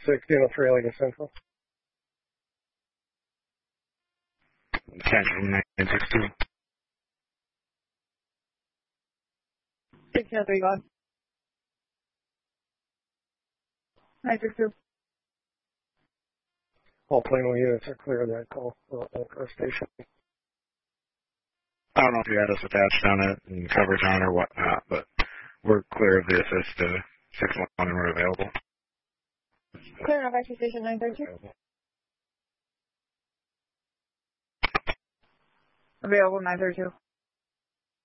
Freeling Central. Central 962. 603 gone. 962. All Plano units are clear of that call. Our station. I don't know if you had us attached on it and coverage on or whatnot, but we're clear of the assist to 611 and we're available. Clear enough, actually, station 932. Available 932.